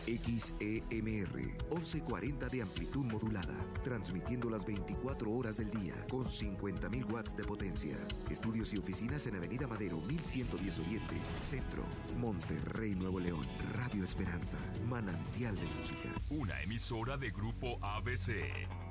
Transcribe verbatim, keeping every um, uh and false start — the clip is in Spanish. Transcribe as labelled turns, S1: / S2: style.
S1: X E M R once cuarenta de amplitud modulada, transmitiendo las veinticuatro horas del día con cincuenta mil watts de potencia. Estudios y oficinas en Avenida Madero mil ciento diez Oriente, Centro, Monterrey, Nuevo León. Radio Esperanza, manantial de música.
S2: Una emisora de Grupo A B C.